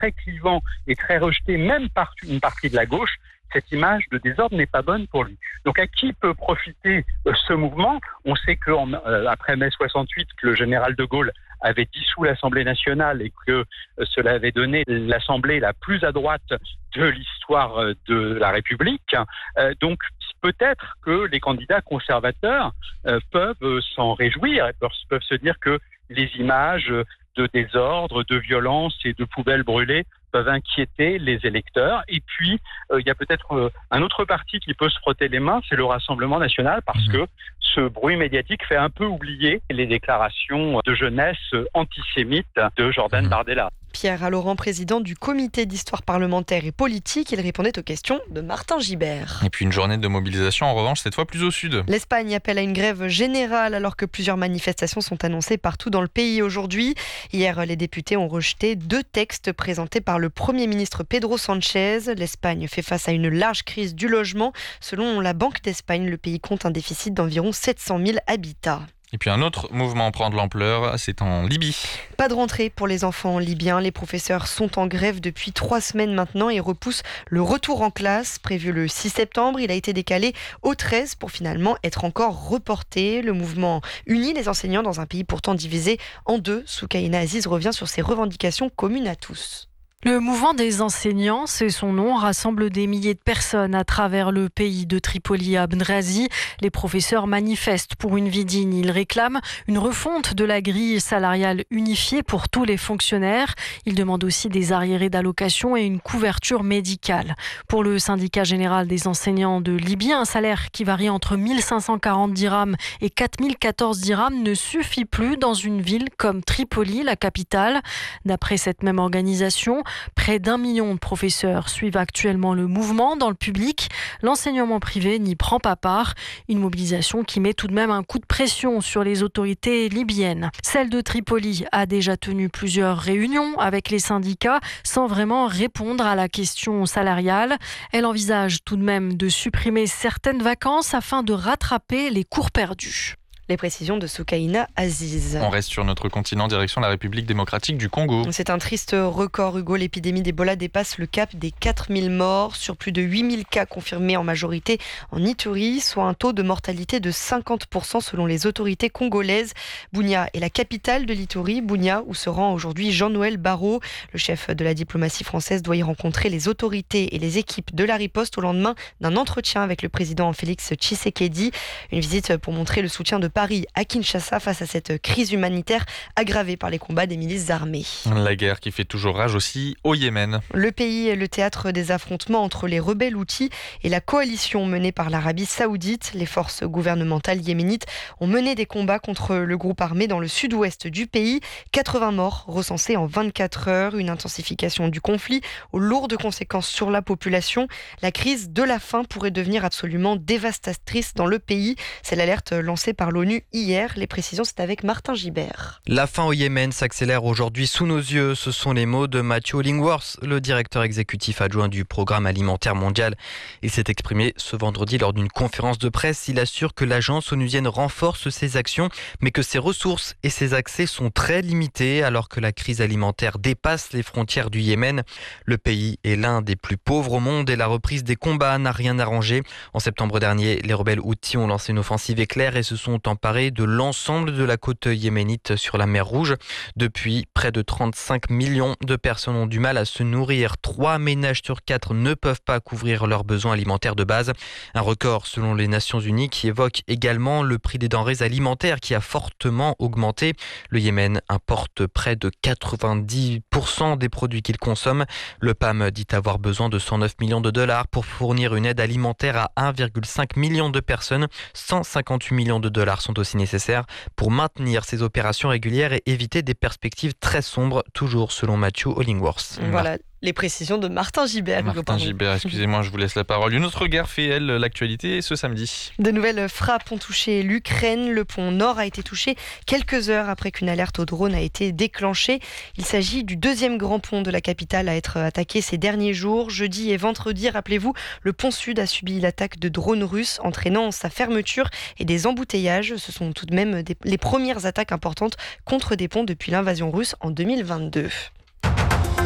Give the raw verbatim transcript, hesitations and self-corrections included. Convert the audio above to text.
très clivant et très rejeté, même par une partie de la gauche, cette image de désordre n'est pas bonne pour lui. Donc à qui peut profiter euh, ce mouvement ? On sait qu'après euh, mai soixante-huit, que le général de Gaulle avait dissous l'Assemblée nationale et que euh, cela avait donné l'Assemblée la plus à droite de l'histoire euh, de la République. Euh, donc peut-être que les candidats conservateurs euh, peuvent euh, s'en réjouir, et peuvent, peuvent se dire que les images de désordre, de violence et de poubelles brûlées peuvent inquiéter les électeurs. Et puis, euh, il y a peut-être euh, un autre parti qui peut se frotter les mains, c'est le Rassemblement national, parce que ce bruit médiatique fait un peu oublier les déclarations de jeunesse antisémites de Jordan Bardella. Pierre Alaurent, président du comité d'histoire parlementaire et politique, il répondait aux questions de Martin Gibert. Et puis une journée de mobilisation, en revanche, cette fois plus au sud. L'Espagne appelle à une grève générale alors que plusieurs manifestations sont annoncées partout dans le pays aujourd'hui. Hier, les députés ont rejeté deux textes présentés par le Premier ministre Pedro Sánchez. L'Espagne fait face à une large crise du logement. Selon la Banque d'Espagne, le pays compte un déficit d'environ sept cent mille habitats. Et puis un autre mouvement prend de l'ampleur, c'est en Libye. Pas de rentrée pour les enfants libyens. Les professeurs sont en grève depuis trois semaines maintenant et repoussent le retour en classe. Prévu le six septembre, il a été décalé au treize pour finalement être encore reporté. Le mouvement unit les enseignants dans un pays pourtant divisé en deux. Soukaina Aziz revient sur ses revendications communes à tous. Le mouvement des enseignants, c'est son nom, rassemble des milliers de personnes à travers le pays de Tripoli à Benghazi. Les professeurs manifestent pour une vie digne. Ils réclament une refonte de la grille salariale unifiée pour tous les fonctionnaires. Ils demandent aussi des arriérés d'allocation et une couverture médicale. Pour le syndicat général des enseignants de Libye, un salaire qui varie entre mille cinq cent quarante dirhams et quatre mille quatorze dirhams ne suffit plus dans une ville comme Tripoli, la capitale. D'après cette même organisation, près d'un million de professeurs suivent actuellement le mouvement dans le public. L'enseignement privé n'y prend pas part. Une mobilisation qui met tout de même un coup de pression sur les autorités libyennes. Celle de Tripoli a déjà tenu plusieurs réunions avec les syndicats sans vraiment répondre à la question salariale. Elle envisage tout de même de supprimer certaines vacances afin de rattraper les cours perdus. Les précisions de Soukaina Aziz. On reste sur notre continent, direction la République démocratique du Congo. C'est un triste record, Hugo. L'épidémie d'Ebola dépasse le cap des quatre mille morts sur plus de huit mille cas confirmés en majorité en Ituri, soit un taux de mortalité de cinquante pour cent selon les autorités congolaises. Bunia est la capitale de l'Ituri, Bunia où se rend aujourd'hui Jean-Noël Barrot. Le chef de la diplomatie française doit y rencontrer les autorités et les équipes de la riposte au lendemain d'un entretien avec le président Félix Tshisekedi. Une visite pour montrer le soutien de Paris à Kinshasa face à cette crise humanitaire aggravée par les combats des milices armées. La guerre qui fait toujours rage aussi au Yémen. Le pays est le théâtre des affrontements entre les rebelles Houthis et la coalition menée par l'Arabie Saoudite. Les forces gouvernementales yéménites ont mené des combats contre le groupe armé dans le sud-ouest du pays. quatre-vingts morts recensés en vingt-quatre heures. Une intensification du conflit aux lourdes conséquences sur la population. La crise de la faim pourrait devenir absolument dévastatrice dans le pays. C'est l'alerte lancée par l'ONU hier. Les précisions, c'est avec Martin Gibert. La faim au Yémen s'accélère aujourd'hui sous nos yeux. Ce sont les mots de Matthew Hollingworth, le directeur exécutif adjoint du Programme alimentaire mondial. Il s'est exprimé ce vendredi lors d'une conférence de presse. Il assure que l'agence onusienne renforce ses actions, mais que ses ressources et ses accès sont très limités alors que la crise alimentaire dépasse les frontières du Yémen. Le pays est l'un des plus pauvres au monde et la reprise des combats n'a rien arrangé. En septembre dernier, les rebelles Houthis ont lancé une offensive éclair et se sont emparés de l'ensemble de la côte yéménite sur la mer Rouge. Depuis, près de trente-cinq millions de personnes ont du mal à se nourrir. Trois ménages sur quatre ne peuvent pas couvrir leurs besoins alimentaires de base. Un record selon les Nations Unies qui évoque également le prix des denrées alimentaires qui a fortement augmenté. Le Yémen importe près de quatre-vingt-dix pour cent des produits qu'il consomme. Le P A M dit avoir besoin de cent neuf millions de dollars pour fournir une aide alimentaire à un virgule cinq million de personnes. cent cinquante-huit millions de dollars sont aussi nécessaires pour maintenir ces opérations régulières et éviter des perspectives très sombres, toujours selon Matthew Hollingworth. Voilà. Les précisions de Martin Gibert. Martin Gibert, excusez-moi, je vous laisse la parole. Une autre guerre fait, elle, l'actualité ce samedi. De nouvelles frappes ont touché l'Ukraine. Le pont Nord a été touché quelques heures après qu'une alerte au drone a été déclenchée. Il s'agit du deuxième grand pont de la capitale à être attaqué ces derniers jours. Jeudi et vendredi, rappelez-vous, le pont Sud a subi l'attaque de drones russes, entraînant sa fermeture et des embouteillages. Ce sont tout de même des, les premières attaques importantes contre des ponts depuis l'invasion russe en deux mille vingt-deux.